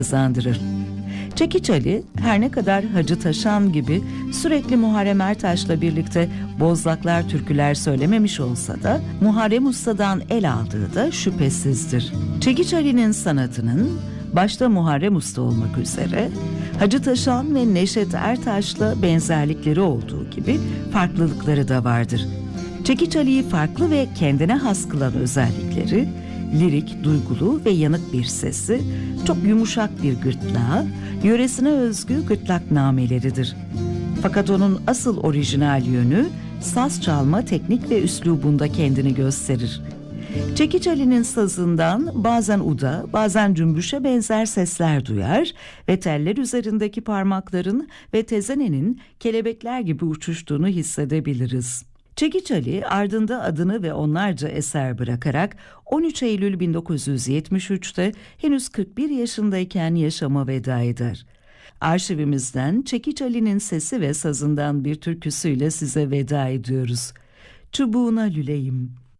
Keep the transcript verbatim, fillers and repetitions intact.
kazandırır. Çekiç Ali her ne kadar Hacı Taşan gibi sürekli Muharrem Ertaş'la birlikte bozlaklar türküler söylememiş olsa da Muharrem Usta'dan el aldığı da şüphesizdir. Çekiç Ali'nin sanatının başta Muharrem Usta olmak üzere Hacı Taşan ve Neşet Ertaş'la benzerlikleri olduğu gibi farklılıkları da vardır. Çekiç Ali'yi farklı ve kendine has kılan özellikleri, lirik, duygulu ve yanık bir sesi, çok yumuşak bir gırtlağı, yöresine özgü gırtlak nameleridir. Fakat onun asıl orijinal yönü saz çalma teknik ve üslubunda kendini gösterir. Çekiç Ali'nin sazından bazen uda, bazen cümbüşe benzer sesler duyar ve teller üzerindeki parmakların ve tezenenin kelebekler gibi uçuştuğunu hissedebiliriz. Çekiç Ali ardında adını ve onlarca eser bırakarak on üç Eylül bin dokuz yüz yetmiş üçte henüz kırk bir yaşındayken yaşama veda eder. Arşivimizden Çekiç Ali'nin sesi ve sazından bir türküsüyle size veda ediyoruz. Çubuğuna lüleyim.